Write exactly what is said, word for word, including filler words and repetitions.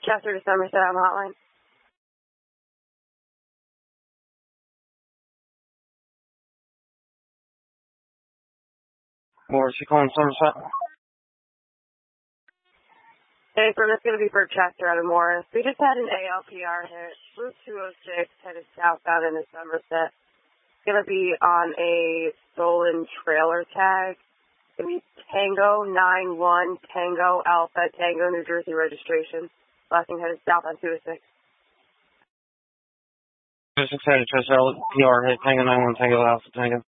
Chester to Somerset on the hotline. Or is she calling Somerset? Hey, so this is going to be for Chester out of Morris. We just had an A L P R hit. Route two oh six headed southbound into Somerset. It's going to be on a stolen trailer tag. It's going to be Tango nine one Tango Alpha Tango New Jersey registration. Last thing headed south on two oh six. two oh six headed Chester L P R hit Tango nine one Tango Alpha Tango.